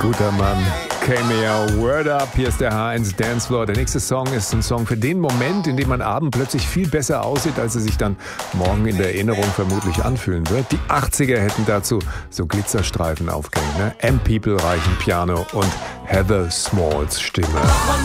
Guter Mann. Cameo, Word Up, hier ist der H1 Dancefloor. Der nächste Song ist ein Song für den Moment, in dem man abend plötzlich viel besser aussieht, als er sich dann morgen in der Erinnerung vermutlich anfühlen wird. Die 80er hätten dazu so Glitzerstreifen aufgehängt. Ne? M-People reichen Piano und Heather Smalls Stimme.